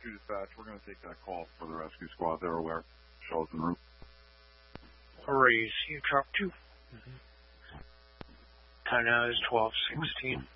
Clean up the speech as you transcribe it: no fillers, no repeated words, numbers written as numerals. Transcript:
dispatch. We're going to take that call for the rescue squad. They're aware. Shell's en route. Raise, you drop 2. Time now is 12:16.